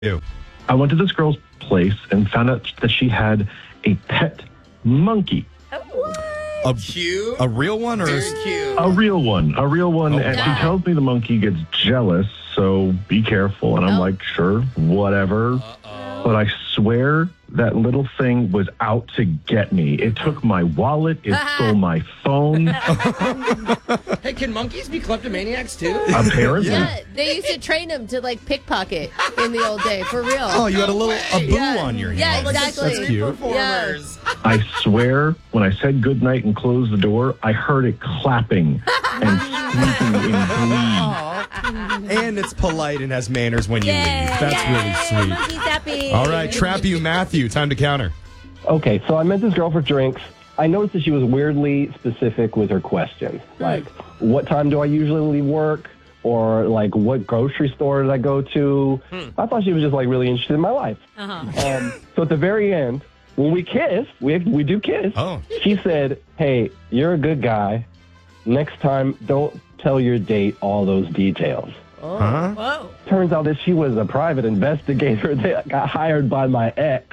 You. I went to this girl's place and found out that she had a pet monkey. Cute. A real one or Very cute. A real one. And wow. she tells me the monkey gets jealous, so be careful. And I'm like, sure, whatever. But I swear that little thing was out to get me. It took my wallet. It stole my phone. Hey, can monkeys be kleptomaniacs too? Apparently. Yeah, they used to train them to like pickpocket in the old day, for real. Oh, you had a boo on your Yeah, hand. exactly. That's cute. Performers. I swear, when I said goodnight and closed the door, I heard it clapping and squeaking in glee. And it's polite and has manners when you leave. That's really sweet. Monkey's happy. All right, Trap You Matthew, time to counter. Okay, so I met this girl for drinks. I noticed that she was weirdly specific with her questions. Like, what time do I usually leave work? Or, like, what grocery store did I go to? I thought she was just, like, really interested in my life. So at the very end, when we kiss, we do kiss, Oh. she said, hey, you're a good guy. Next time, don't tell your date all those details. Huh? Whoa. Turns out that she was a private investigator that got hired by my ex.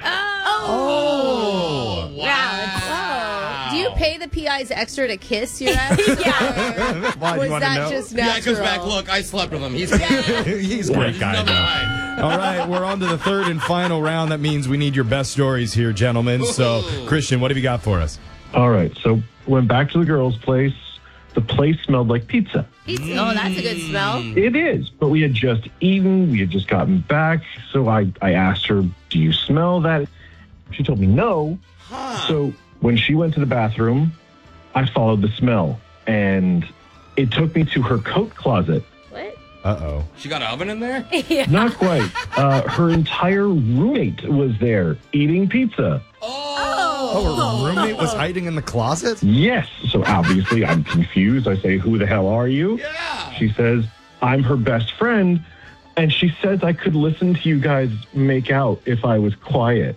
Oh. Wow. Do you pay the PIs extra to kiss your ex? Why, do Was you want to that know? just Yeah, natural? it goes back. Look, I slept with him. He's He's a great guy, Number though. nine. All right, we're on to the third and final round. That means we need your best stories here, gentlemen. So, Christian, what have you got for us? All right, so went back to the girl's place. The place smelled like pizza. Oh, that's a good smell. It is, but we had just eaten. We had just gotten back. So I asked her, do you smell that? She told me no. So when she went to the bathroom, I followed the smell. And it took me to her coat closet. What? Uh-oh. She got an oven in there? Not quite. Her entire roommate was there eating pizza. Oh, her roommate was hiding in the closet? Yes. So obviously I'm confused. I say, who the hell are you? Yeah. She says, I'm her best friend. And she says I could listen to you guys make out if I was quiet.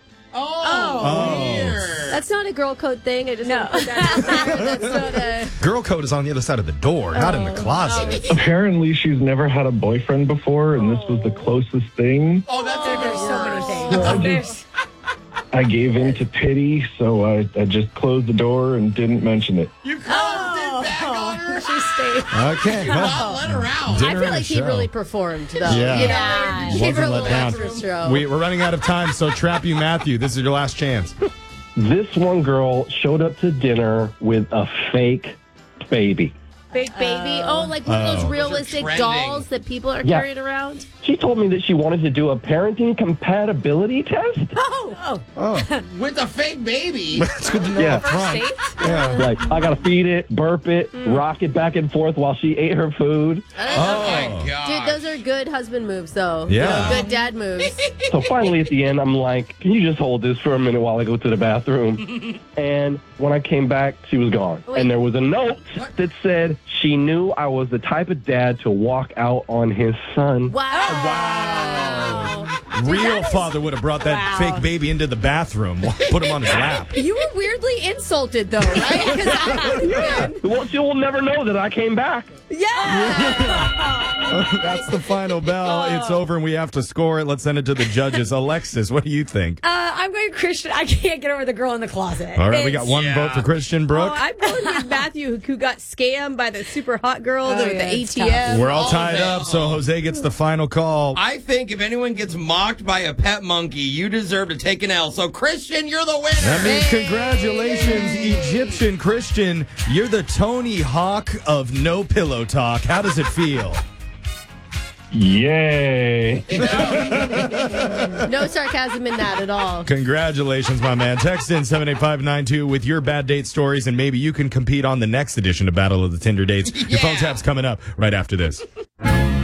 Weird. That's not a girl code thing. I just want to put that out there. That's not a... Girl code is on the other side of the door, not in the closet. Apparently she's never had a boyfriend before, and this was the closest thing. Oh, that's There's so many things. I gave in to pity, so I just closed the door and didn't mention it. You closed it back on her. She stayed. Okay, Not well, let her out. Dinner I feel and like she show. really performed, though. Yeah. You know, she Wasn't really let down. extra show. We're running out of time, so Trap You Matthew, this is your last chance. This one girl showed up to dinner with a fake baby. Big baby. Oh, like one of those realistic trending. dolls that people are Yeah. carrying around? She told me that she wanted to do a parenting compatibility test. With a fake baby. It's good to know Yeah. up front. Yeah. Like, I gotta feed it, burp it, rock it back and forth while she ate her food. Oh, my God. Dude, those are good husband moves, though. Yeah. You know, good dad moves. So finally at the end, I'm like, can you just hold this for a minute while I go to the bathroom? And when I came back, she was gone. Wait. And there was a note that said she knew I was the type of dad to walk out on his son. Wow. Real father would have brought that fake baby into the bathroom, put him on his lap. You were weirdly insulted, though, right? 'Cause I would've been. Well, she will never know that I came back. That's the final bell. It's over and we have to score it. Let's send it to the judges. Alexis, what do you think? I'm going Christian. I can't get over the girl in the closet. All right, we got one vote for Christian. Brooke. I'm going with Matthew, who got scammed by the super hot girl with the it's ATM. We're all tied up, so Jose gets the final call. I think if anyone gets mocked by a pet monkey, you deserve to take an L. So, Christian, you're the winner. That means congratulations, Egyptian Christian. You're the Tony Hawk of No Pillow Talk. How does it feel? Yay. No sarcasm in that at all. Congratulations, my man. Text in 78592 with your bad date stories, and maybe you can compete on the next edition of Battle of the Tinder Dates. Your phone tap's coming up right after this.